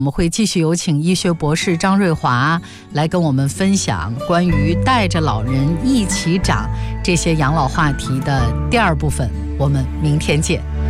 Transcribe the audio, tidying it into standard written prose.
我们会继续有请医学博士张瑞华来跟我们分享关于带着老人一起长这些养老话题的第二部分。我们明天见。